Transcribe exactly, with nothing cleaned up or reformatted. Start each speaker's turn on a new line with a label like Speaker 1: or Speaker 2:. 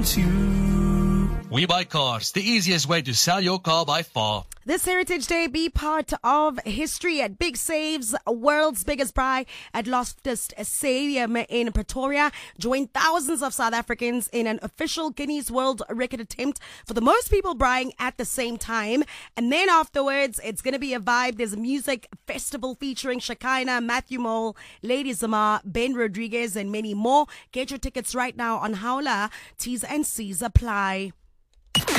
Speaker 1: We Buy Cars, the easiest way to sell your car by far.
Speaker 2: This Heritage Day, be part of history at Big Saves, world's biggest braai at Loftus Stadium in Pretoria. Join thousands of South Africans in an official Guinness World Record attempt for the most people braaiing at the same time. And then afterwards, it's going to be a vibe. There's a music festival featuring Shekinah, Matthew Mole, Lady Zamar, Ben Rodriguez, and many more. Get your tickets right now on Howler. T's and C's apply.